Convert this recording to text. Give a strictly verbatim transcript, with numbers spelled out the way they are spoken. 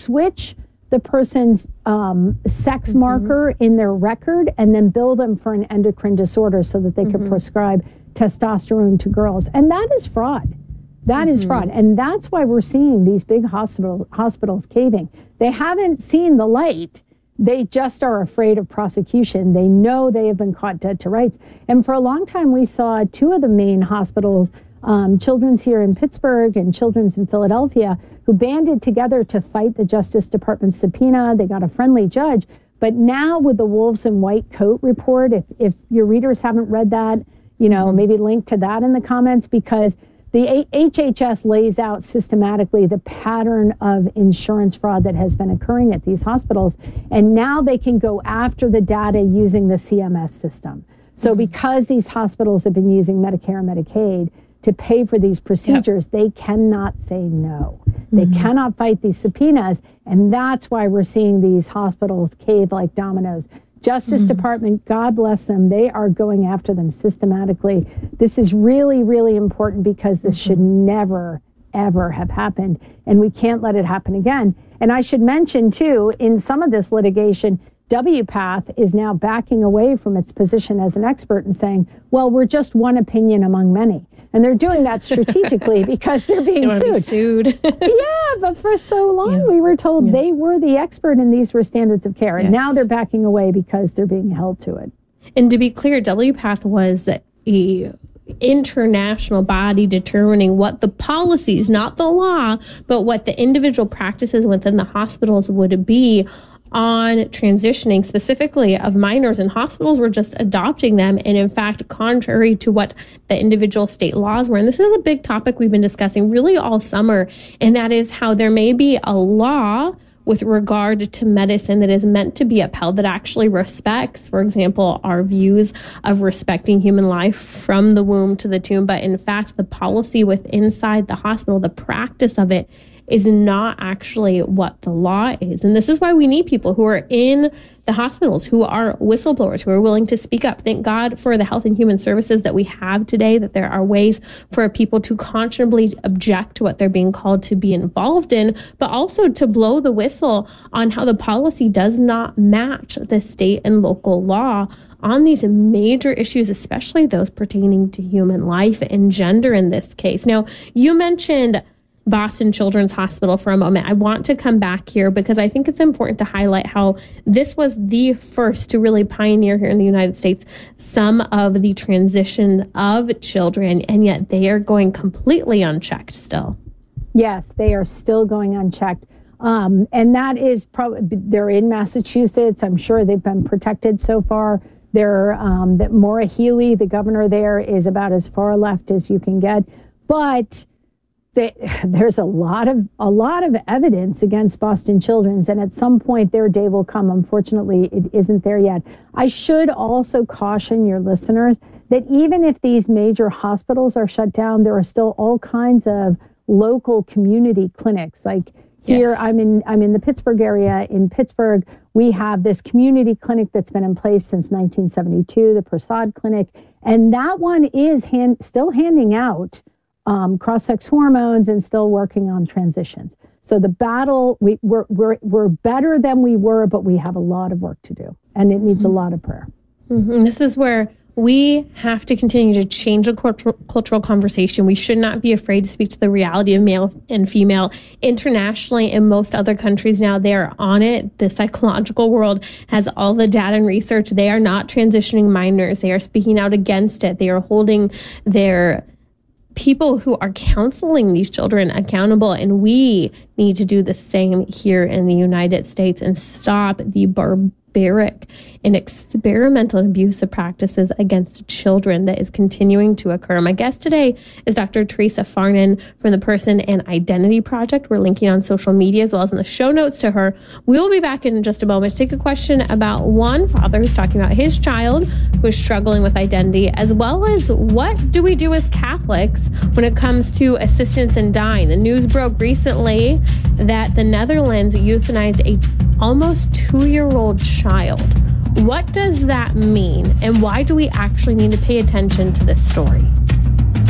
switch the person's um, sex mm-hmm. marker in their record and then bill them for an endocrine disorder so that they mm-hmm. could prescribe testosterone to girls. And that is fraud. That mm-hmm. is fraud. And that's why we're seeing these big hospital hospitals caving. They haven't seen the light. They just are afraid of prosecution. They know they have been caught dead to rights. And for a long time, we saw two of the main hospitals, um, Children's here in Pittsburgh and Children's in Philadelphia, who banded together to fight the Justice Department subpoena. They got a friendly judge. But now with the Wolves in White Coat report, if, if your readers haven't read that, you know, mm-hmm. maybe link to that in the comments, because the H H S lays out systematically the pattern of insurance fraud that has been occurring at these hospitals. And now they can go after the data using the C M S system. So mm-hmm. because these hospitals have been using Medicare and Medicaid to pay for these procedures, yep. they cannot say no. Mm-hmm. They cannot fight these subpoenas. And that's why we're seeing these hospitals cave like dominoes. Justice mm-hmm. Department, God bless them, they are going after them systematically. This is really, really important because this mm-hmm. should never, ever have happened. And we can't let it happen again. And I should mention, too, in some of this litigation, W PATH is now backing away from its position as an expert and saying, well, we're just one opinion among many. And they're doing that strategically because they're being they sued. Be sued. Yeah, but for so long yeah. we were told yeah. they were the expert and these were standards of care. And yes. now they're backing away because they're being held to it. And to be clear, W PATH was a international body determining what the policies, not the law, but what the individual practices within the hospitals would be on transitioning specifically of minors, and hospitals were just adopting them. And in fact, contrary to what the individual state laws were. And this is a big topic we've been discussing really all summer. And that is how there may be a law with regard to medicine that is meant to be upheld that actually respects, for example, our views of respecting human life from the womb to the tomb. But in fact, the policy with inside the hospital, the practice of it, is not actually what the law is. And this is why we need people who are in the hospitals, who are whistleblowers, who are willing to speak up. Thank God for the Health and Human Services that we have today, that there are ways for people to conscionably object to what they're being called to be involved in, but also to blow the whistle on how the policy does not match the state and local law on these major issues, especially those pertaining to human life and gender in this case. Now, you mentioned Boston Children's Hospital for a moment. I want to come back here because I think it's important to highlight how this was the first to really pioneer here in the United States some of the transition of children, and yet they are going completely unchecked still. Yes, they are still going unchecked. Um, and that is probably, they're in Massachusetts. I'm sure they've been protected so far. They're, um, that Maura Healey, the governor there, is about as far left as you can get. But They, there's a lot of a lot of evidence against Boston Children's, and at some point their day will come. Unfortunately, it isn't there yet. I should also caution your listeners that even if these major hospitals are shut down, there are still all kinds of local community clinics. Like here, yes. I'm in I'm in the Pittsburgh area. In Pittsburgh, we have this community clinic that's been in place since nineteen seventy-two, the Prasad Clinic, and that one is hand, still handing out Um, cross-sex hormones and still working on transitions. So the battle, we, we're, we're, we're better than we were, but we have a lot of work to do, and it needs mm-hmm. a lot of prayer. Mm-hmm. This is where we have to continue to change the cultural, cultural conversation. We should not be afraid to speak to the reality of male and female. Internationally, in most other countries now, they are on it. The psychological world has all the data and research. They are not transitioning minors. They are speaking out against it. They are holding their people who are counseling these children accountable, and we need to do the same here in the United States and stop the barbaric and experimental and abusive practices against children that is continuing to occur. My guest today is Doctor Teresa Farnan from the Person and Identity Project. We're linking on social media as well as in the show notes to her. We will be back in just a moment to take a question about one father who's talking about his child who is struggling with identity, as well as what do we do as Catholics when it comes to assistance in dying. The news broke recently that the Netherlands euthanized a almost two-year-old child. What does that mean, and why do we actually need to pay attention to this story?